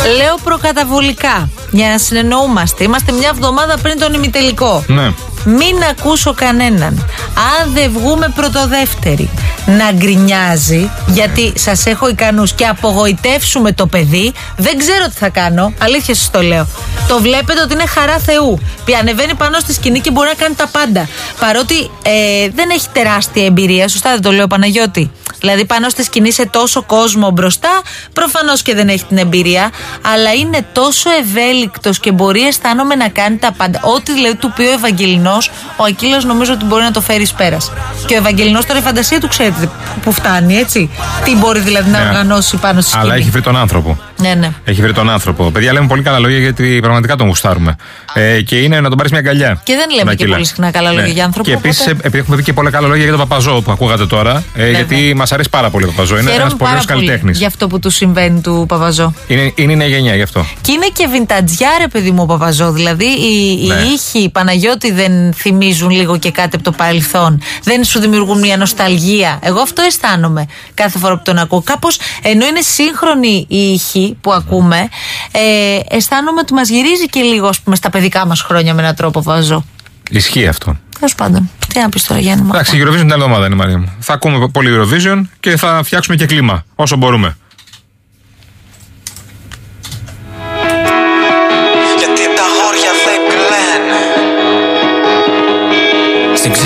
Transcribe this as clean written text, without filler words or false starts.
Λέω προκαταβολικά για να συνεννοούμαστε. Είμαστε μια εβδομάδα πριν τον ημιτελικό. Ναι. Μην ακούσω κανέναν, αν δεν βγούμε πρωτοδεύτεροι, να γκρινιάζει, γιατί σας έχω ικανούς και απογοητεύσουμε το παιδί. Δεν ξέρω τι θα κάνω, αλήθεια σας το λέω. Το βλέπετε ότι είναι χαρά Θεού. Ανεβαίνει πάνω στη σκηνή και μπορεί να κάνει τα πάντα. Παρότι δεν έχει τεράστια εμπειρία, σωστά δεν το λέω Παναγιώτη? Δηλαδή πάνω στη σκηνή σε τόσο κόσμο μπροστά, προφανώς και δεν έχει την εμπειρία, αλλά είναι τόσο ευέλικτος και μπορεί, αισθάνομαι, να κάνει τα πάντα. Ό,τι δηλαδή του πει ο Ευαγγελινός, ο Ακύλος νομίζω ότι μπορεί να το φέρει εις πέρας. Και ο Ευαγγελινός τώρα η φαντασία του ξέρετε που φτάνει, έτσι. Τι μπορεί δηλαδή να οργανώσει πάνω στη σκηνή. Αλλά έχει βρει τον άνθρωπο. Ναι. Έχει βρει τον άνθρωπο. Παιδιά, λέμε πολύ καλά λόγια γιατί πραγματικά τον γουστάρουμε. Και είναι να τον πάρει μια αγκαλιά. Και δεν λέμε και πολύ συχνά καλά λόγια για άνθρωπο. Και επίσης, επειδή έχουμε πει και πολλά καλά λόγια για τον Παπαζό που ακούγατε τώρα, γιατί μας αρέσει πάρα πολύ ο Παπαζό. Είναι ένας πολύ ωραίος καλλιτέχνης. Για αυτό που του συμβαίνει του Παπαζό. Είναι η νέα γενιά γι' αυτό. Και είναι και βιντατζιά, ρε παιδί μου, ο Παπαζό. Δηλαδή οι ήχοι, Παναγιώτη, δεν θυμίζουν λίγο και κάτι από το παρελθόν? Δεν σου δημιουργούν μια νοσταλγία? Εγώ αυτό αισθάνομαι κάθε φορά που τον ακούω. Κάπως, ενώ είναι σύγχρονοι οι ήχοι που ακούμε, αισθάνομαι ότι μας γυρίζει και λίγο, ας πούμε, στα παιδικά μας χρόνια με έναν τρόπο, Παπαζό. Ισχύει αυτό. Τέλος πάντων. Τι να πεις τώρα, Γιάννη μου? Εντάξει, Eurovision την εβδομάδα είναι, Μαρία μου. Θα ακούμε πολύ Eurovision και θα φτιάξουμε και κλίμα όσο μπορούμε.